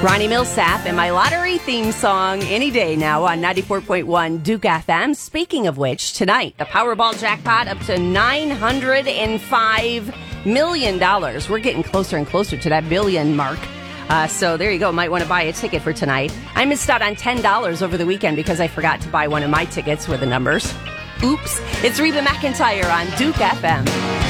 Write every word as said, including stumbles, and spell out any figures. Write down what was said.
Ronnie Millsap and my lottery theme song any day now on ninety-four point one Duke F M. Speaking of which, tonight, the Powerball jackpot up to nine hundred five million dollars. We're getting closer and closer to that billion mark. Uh, so there you go. Might want to buy a ticket for tonight. I missed out on ten dollars over the weekend because I forgot to buy one of my tickets with the numbers. Oops. It's Reba McEntire on Duke F M.